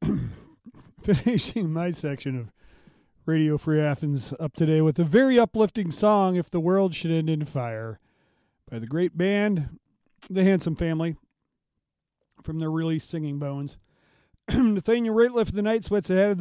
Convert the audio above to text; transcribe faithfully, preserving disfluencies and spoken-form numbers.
finishing my section of Radio Free Athens up today with a very uplifting song, If the World Should End in Fire, by the great band, The Handsome Family, from their release Singing Bones. Nathaniel Rateliff, The Night Sweats Ahead of